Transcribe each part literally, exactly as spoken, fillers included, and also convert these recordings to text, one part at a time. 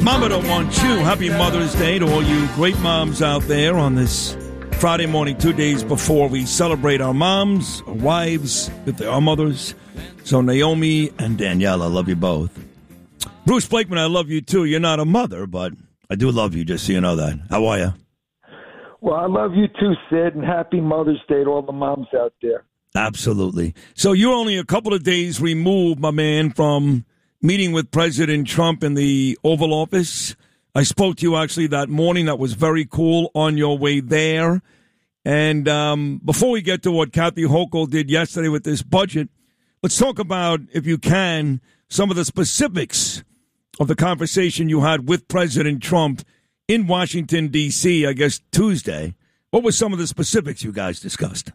Mama don't want you. Happy Mother's Day to all you great moms out there on this Friday morning, two days before we celebrate our moms, our wives, if they are mothers. So Naomi and Danielle, I love you both. Bruce Blakeman, I love you too. You're not a mother, but I do love you, just so you know that. How are you? Well, I love you too, Sid, and happy Mother's Day to all the moms out there. Absolutely. So you're only a couple of days removed, my man, from meeting with President Trump in the Oval Office. I spoke to you actually that morning. That was very cool on your way there. And um, before we get to what Kathy Hochul did yesterday with this budget, let's talk about, if you can, some of the specifics of the conversation you had with President Trump in Washington, D C, I guess Tuesday. What were some of the specifics you guys discussed?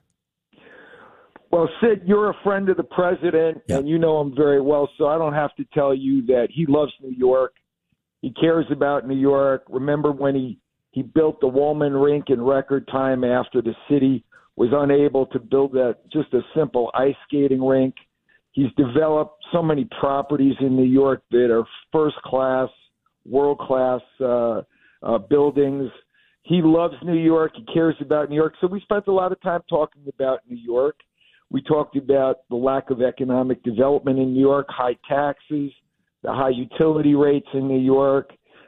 Well, Sid, you're a friend of the president, yeah. and you know him very well, so I don't have to tell you that he loves New York. He cares about New York. Remember when he, he built the Wollman Rink in record time after the city was unable to build that just a simple ice skating rink. He's developed so many properties in New York that are first-class, world-class uh, uh, buildings. He loves New York. He cares about New York. So we spent a lot of time talking about New York. We talked about the lack of economic development in New York, high taxes, the high utility rates in New York.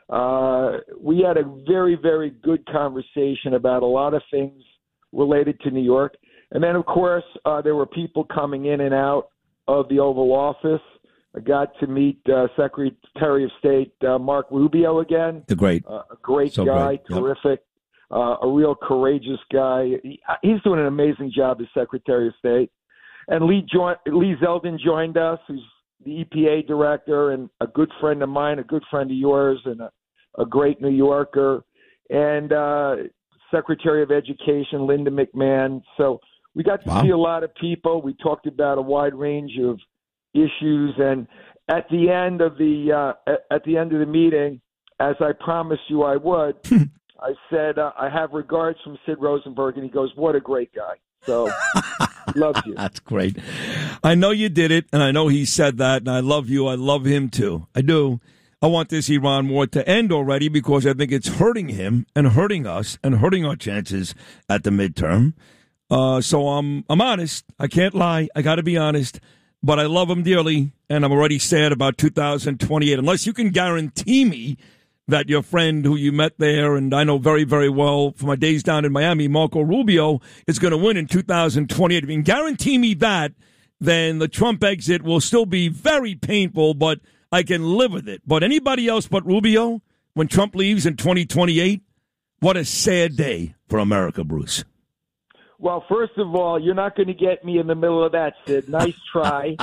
Uh, we had a very, very good conversation about a lot of things related to New York. And then, of course, uh, there were people coming in and out of the Oval Office. I got to meet uh, Secretary of State uh, Mark Rubio again. The great. Uh, a great so guy, great. terrific. Yep. Uh, a real courageous guy. He, he's doing an amazing job as Secretary of State. And Lee, joined, Lee Zeldin joined us, who's the E P A director and a good friend of mine, a good friend of yours, and a, a great New Yorker. And uh, Secretary of Education, Linda McMahon. So we got to wow. see a lot of people. We talked about a wide range of issues. And at the end of the uh, at the end of the meeting, as I promised you I would, I said, uh, I have regards from Sid Rosenberg, and he goes, what a great guy. So, loves you. That's great. I know you did it, and I know he said that, and I love you. I love him, too. I do. I want this Iran war to end already because I think it's hurting him and hurting us and hurting our chances at the midterm. Uh, so I'm, I'm honest. I can't lie. I got to be honest. But I love him dearly, and I'm already sad about two thousand twenty-eight. Unless you can guarantee me that your friend who you met there, and I know very, very well from my days down in Miami, Marco Rubio, is going to win in two thousand twenty-eight. If you can guarantee me that, then the Trump exit will still be very painful, but I can live with it. But anybody else but Rubio, when Trump leaves in twenty twenty-eight, what a sad day for America, Bruce. Well, first of all, you're not going to get me in the middle of that, Sid. Nice try.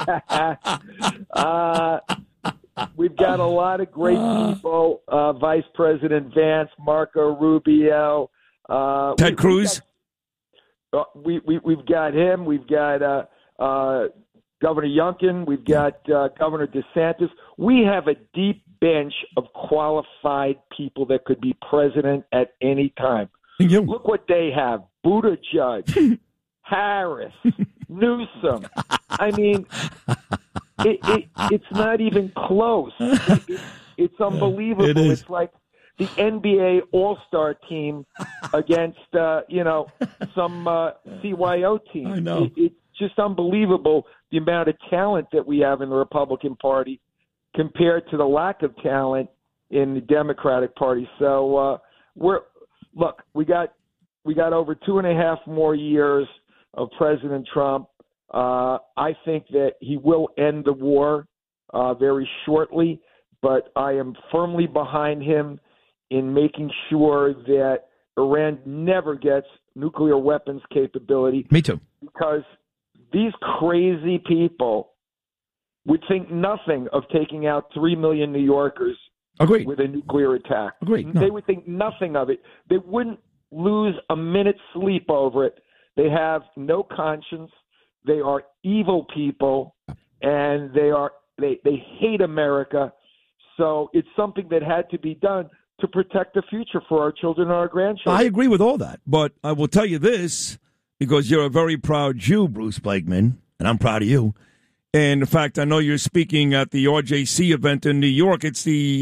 uh We've got a lot of great people, uh, Vice President Vance, Marco Rubio. Uh, Ted we, Cruz? We've got, uh, we, we, we've got him. We've got uh, uh, Governor Youngkin. We've got uh, Governor DeSantis. We have a deep bench of qualified people that could be president at any time. You. Look what they have. Buttigieg, Harris, Newsom. I mean... It, it, it's not even close. It, it, it's unbelievable. It is. It's like the N B A All-Star team against, uh, you know, some uh, C Y O team. I know. It, it's just unbelievable the amount of talent that we have in the Republican Party compared to the lack of talent in the Democratic Party. So uh, we're look, we got we got over two and a half more years of President Trump. Uh, I think that he will end the war uh, very shortly, but I am firmly behind him in making sure that Iran never gets nuclear weapons capability. Me too. Because these crazy people would think nothing of taking out three million New Yorkers Agreed. with a nuclear attack. Agreed. No. They would think nothing of it. They wouldn't lose a minute's sleep over it. They have no conscience. They are evil people, and they are they, they hate America. So it's something that had to be done to protect the future for our children and our grandchildren. I agree with all that, but I will tell you this, because you're a very proud Jew, Bruce Blakeman, and I'm proud of you. And in fact, I know you're speaking at the R J C event in New York. It's the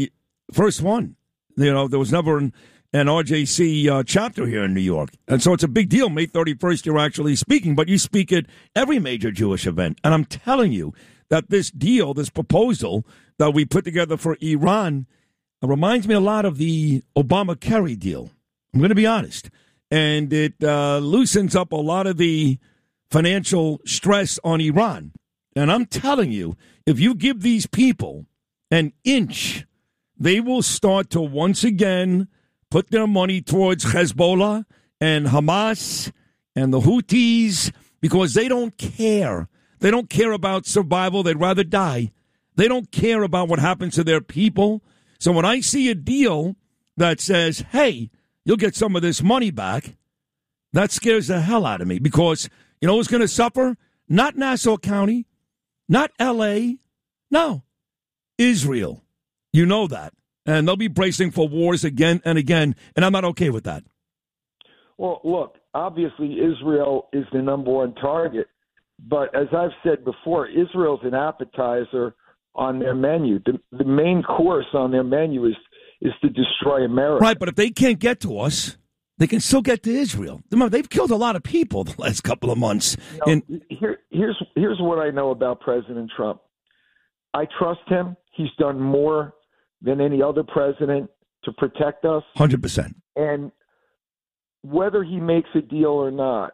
First one. You know, there was never an, an R J C uh, chapter here in New York. And so it's a big deal. May thirty-first, you're actually speaking, but you speak at every major Jewish event. And I'm telling you that this deal, this proposal that we put together for Iran reminds me a lot of the Obama-Kerry deal. I'm going to be honest. And it uh, loosens up a lot of the financial stress on Iran. And I'm telling you, if you give these people an inch, they will start to once again put their money towards Hezbollah and Hamas and the Houthis because they don't care. They don't care about survival. They'd rather die. They don't care about what happens to their people. So when I see a deal that says, hey, you'll get some of this money back, that scares the hell out of me because you know who's going to suffer? Not Nassau County, not L A, no, Israel. You know that. And they'll be bracing for wars again and again, and I'm not okay with that. Well, look, obviously Israel is the number one target, but as I've said before, Israel's an appetizer on their menu. The, the main course on their menu is, is to destroy America. Right, but if they can't get to us, they can still get to Israel. Remember, they've killed a lot of people the last couple of months. You know, and here, here's, here's what I know about President Trump. I trust him. He's done more than any other president to protect us. one hundred percent. And whether he makes a deal or not,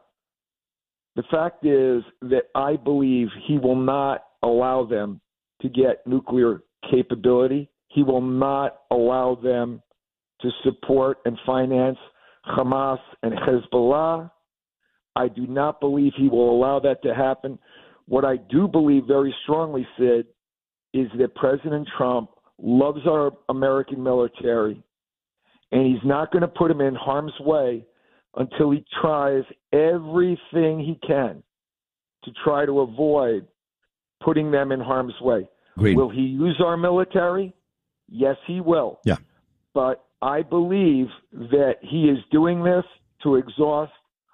the fact is that I believe he will not allow them to get nuclear capability. He will not allow them to support and finance Hamas and Hezbollah. I do not believe he will allow that to happen. What I do believe very strongly, Sid, is that President Trump loves our American military, and he's not going to put them in harm's way until he tries everything he can to try to avoid putting them in harm's way. Agreed. Will he use our military? Yes, he will. Yeah. But I believe that he is doing this to exhaust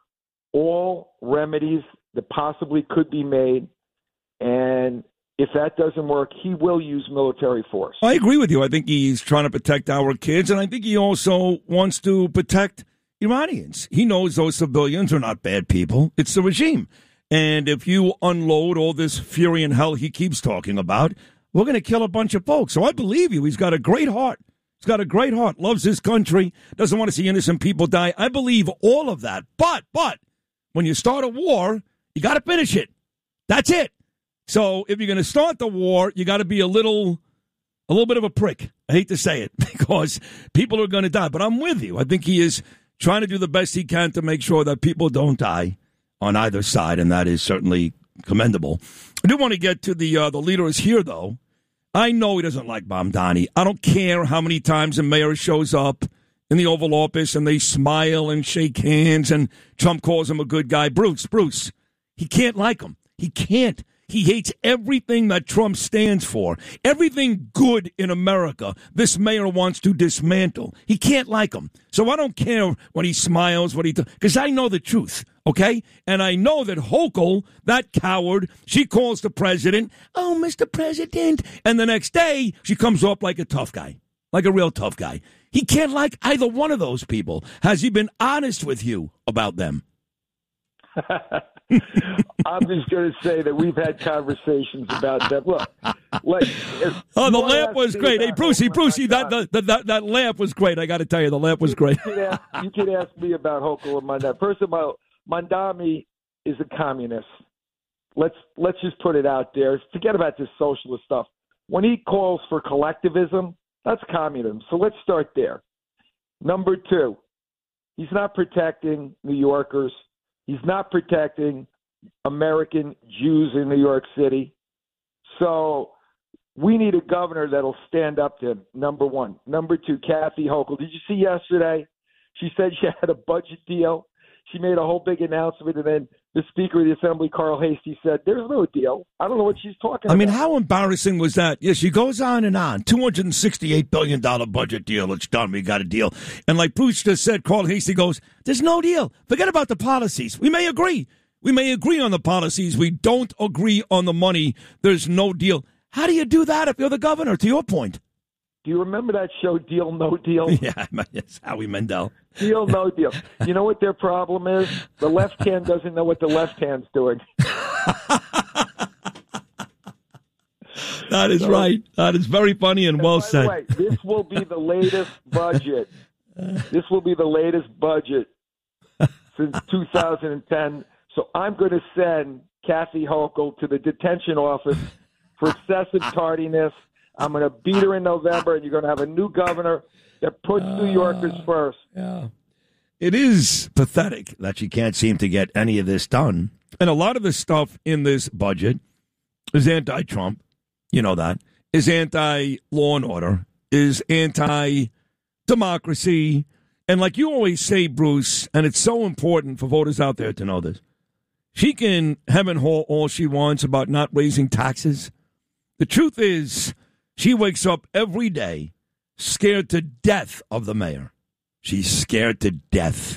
all remedies that possibly could be made, and if that doesn't work, he will use military force. I agree with you. I think he's trying to protect our kids, and I think he also wants to protect Iranians. He knows those civilians are not bad people. It's the regime. And if you unload all this fury and hell he keeps talking about, we're going to kill a bunch of folks. So I believe you. He's got a great heart. He's got a great heart, loves his country, doesn't want to see innocent people die. I believe all of that. But, but, when you start a war, you got to finish it. That's it. So if you're going to start the war, you got to be a little, a little bit of a prick. I hate to say it because people are going to die. But I'm with you. I think he is trying to do the best he can to make sure that people don't die on either side, and that is certainly commendable. I do want to get to the uh, the leaders here, though. I know he doesn't like Mamdani. I don't care how many times a mayor shows up in the Oval Office and they smile and shake hands and Trump calls him a good guy. Bruce, Bruce, he can't like him. He can't. He hates everything that Trump stands for. Everything good in America, this mayor wants to dismantle. He can't like him. So I don't care when he smiles, what he does, because I know the truth, okay? And I know that Hochul, that coward, she calls the president, oh, Mister President. And the next day, she comes off like a tough guy, like a real tough guy. He can't like either one of those people. Has he been honest with you about them? I'm just going to say that we've had conversations about that. Look, like, oh, the laugh was great. Hey, Brucey, Brucey, that, that that that laugh was great. I got to tell you, the laugh was great. You could ask, you could ask me about Hochul and Mamdani. First of all, Mamdani is a communist. Let's let's just put it out there. Forget about this socialist stuff. When he calls for collectivism, that's communism. So let's start there. Number two, he's not protecting New Yorkers. He's not protecting American Jews in New York City. So we need a governor that'll stand up to him, number one. Number two, Kathy Hochul. Did you see yesterday? She said she had a budget deal. She made a whole big announcement, and then the Speaker of the Assembly, Carl Hastie, said, there's no deal. I don't know what she's talking I about. mean, how embarrassing was that? Yeah, she goes on and on. two hundred sixty-eight billion dollars budget deal. It's done. We got a deal. And like Bruce just said, Carl Hastie goes, there's no deal. Forget about the policies. We may agree. We may agree on the policies. We don't agree on the money. There's no deal. How do you do that if you're the governor, to your point? Do you remember that show, Deal No Deal? Yeah, it's Howie Mandel. Deal No Deal. You know what their problem is? The left hand doesn't know what the left hand's doing. That is so, right. That is very funny and, and well by said. The way, this will be the latest budget. This will be the latest budget since two thousand ten. So I'm going to send Kathy Hochul to the detention office for excessive tardiness. I'm going to beat her in November, and you're going to have a new governor that puts uh, New Yorkers first. Yeah. It is pathetic that she can't seem to get any of this done. And a lot of the stuff in this budget is anti-Trump. You know that. Is anti-law and order. Is anti-democracy. And like you always say, Bruce, and it's so important for voters out there to know this, she can hem and haw all she wants about not raising taxes. The truth is, she wakes up every day scared to death of the mayor. She's scared to death.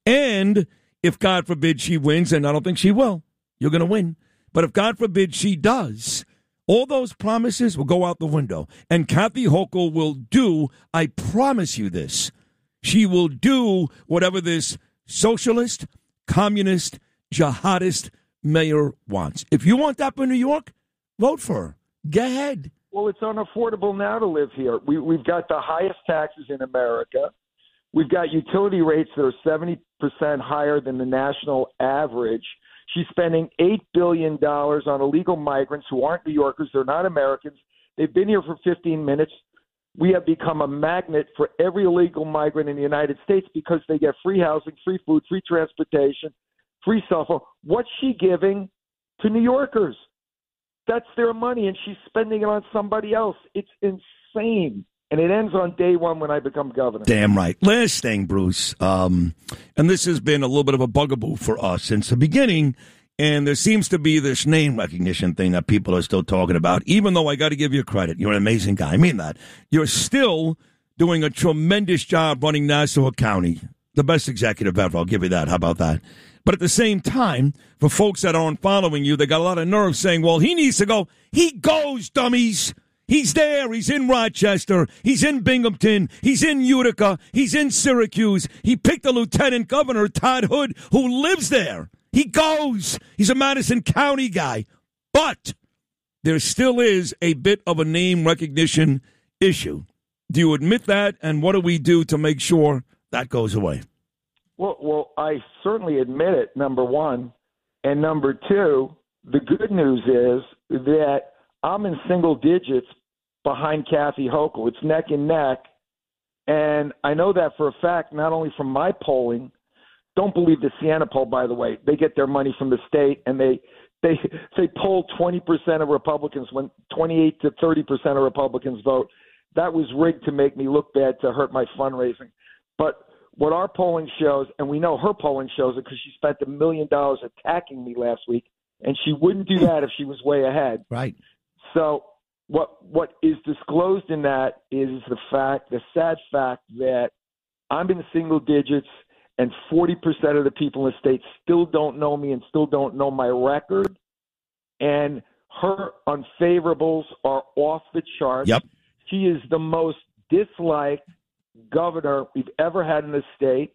And if, God forbid, she wins, and I don't think she will, you're going to win. But if, God forbid, she does, all those promises will go out the window. And Kathy Hochul will do, I promise you this, she will do whatever this socialist, communist, jihadist mayor wants. If you want that for New York, vote for her. Go ahead. Well, it's unaffordable now to live here. We, we've got the highest taxes in America. We've got utility rates that are seventy percent higher than the national average. She's spending eight billion dollars on illegal migrants who aren't New Yorkers. They're not Americans. They've been here for fifteen minutes. We have become a magnet for every illegal migrant in the United States because they get free housing, free food, free transportation, free cell phone. What's she giving to New Yorkers? That's their money, and she's spending it on somebody else. It's insane. And it ends on day one when I become governor. Damn right. Last thing, Bruce, um, and this has been a little bit of a bugaboo for us since the beginning, and there seems to be this name recognition thing that people are still talking about, even though I got to give you credit. You're an amazing guy. I mean that. You're still doing a tremendous job running Nassau County. The best executive ever. I'll give you that. How about that? But at the same time, for folks that aren't following you, they got a lot of nerve saying, well, he needs to go. He goes, dummies. He's there. He's in Rochester. He's in Binghamton. He's in Utica. He's in Syracuse. He picked a lieutenant governor, Todd Hood, who lives there. He goes. He's a Madison County guy. But there still is a bit of a name recognition issue. Do you admit that? And what do we do to make sure that goes away? Well, well, I certainly admit it, number one. And number two, the good news is that I'm in single digits behind Kathy Hochul. It's neck and neck. And I know that for a fact, not only from my polling. Don't believe the Siena poll, by the way. They get their money from the state, and they they they poll twenty percent of Republicans when twenty-eight to thirty percent of Republicans vote. That was rigged to make me look bad, to hurt my fundraising. But what our polling shows, and we know her polling shows it because she spent a million dollars attacking me last week, and she wouldn't do that if she was way ahead. Right. So what what is disclosed in that is the fact, the sad fact that I'm in single digits, and forty percent of the people in the state still don't know me and still don't know my record. And her unfavorables are off the charts. Yep. She is the most disliked governor we've ever had in the state.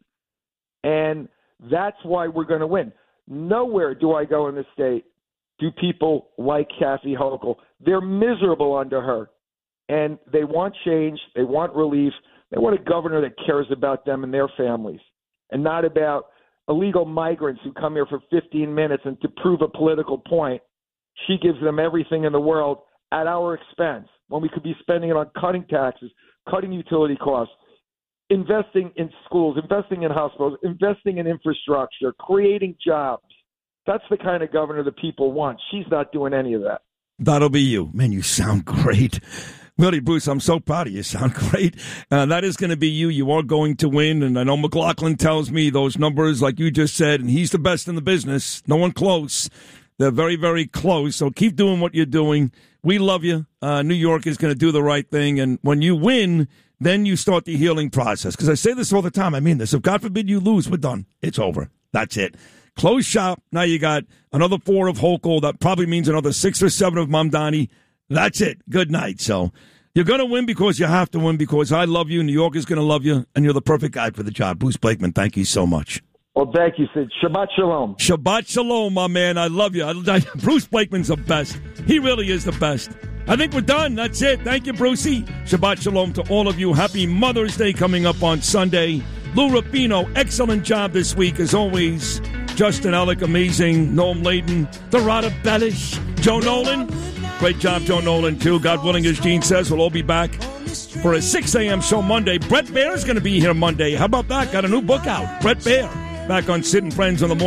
And that's why we're going to win. Nowhere do I go in the state do people like Kathy Hochul. They're miserable under her. And they want change. They want relief. They want a governor that cares about them and their families, and not about illegal migrants who come here for fifteen minutes and to prove a political point, she gives them everything in the world at our expense when we could be spending it on cutting taxes, cutting utility costs, investing in schools, investing in hospitals, investing in infrastructure, creating jobs. That's the kind of governor the people want. She's not doing any of that. That'll be you. Man, you sound great. Really, Bruce, I'm so proud of you. You sound great. Uh, that is going to be you. You are going to win. And I know McLaughlin tells me those numbers, like you just said, and he's the best in the business. No one close. They're very, very close. So keep doing what you're doing. We love you. Uh, New York is going to do the right thing. And when you win, then you start the healing process. Because I say this all the time. I mean this. If God forbid you lose, we're done. It's over. That's it. Close shop. Now you got another four of Hochul. That probably means another six or seven of Mamdani. That's it. Good night. So You're going to win because you have to win, because I love you, New York is going to love you, and you're the perfect guy for the job. Bruce Blakeman, thank you so much. Well, thank you, Sid. Shabbat shalom. Shabbat shalom, my man. I love you. I, I, Bruce Blakeman's the best. He really is the best. I think we're done. That's it. Thank you, Brucey. Shabbat shalom to all of you. Happy Mother's Day coming up on Sunday. Lou Rapino, excellent job this week, as always. Justin Ellick, amazing. Noam Layden, Dorada Bellish, Joe Nolan. Great job, Joe Nolan, too. God willing, as Gene says, we'll all be back for a six a.m. show Monday. Brett Baer's going to be here Monday. How about that? Got a new book out. Brett Baer, back on Sid and Friends on the morning.